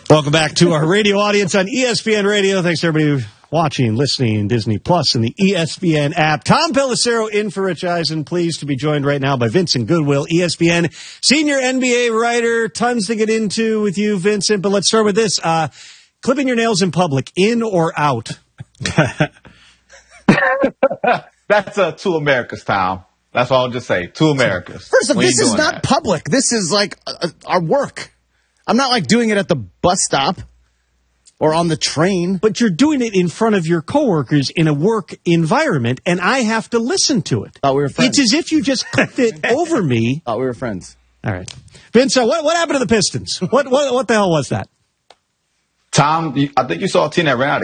Welcome back to our radio audience on ESPN Radio. Thanks, everybody, watching, listening, Disney Plus, and the ESPN app. Tom Pelissero in for Rich Eisen. Pleased to be joined right now by Vincent Goodwill, ESPN senior NBA writer. Tons to get into with you, Vincent, but let's start with this. Clipping your nails in public, in or out? That's two Americas, Tom. That's all I'll just say. Two Americas. First of all, this is not public. This is like our work. I'm not like doing it at the bus stop or on the train. But you're doing it in front of your coworkers in a work environment, and I have to listen to it. Thought we were friends. It's as if you just clicked it over me. Thought we were friends. All right. Vince, what happened to the Pistons? What the hell was that? Tom, I think you saw a team that ran out of